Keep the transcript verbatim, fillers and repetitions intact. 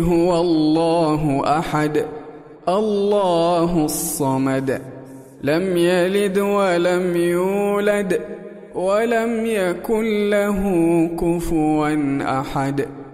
هو الله أحد الله الصمد لم يلد ولم يولد ولم يكن له كفوا أحد.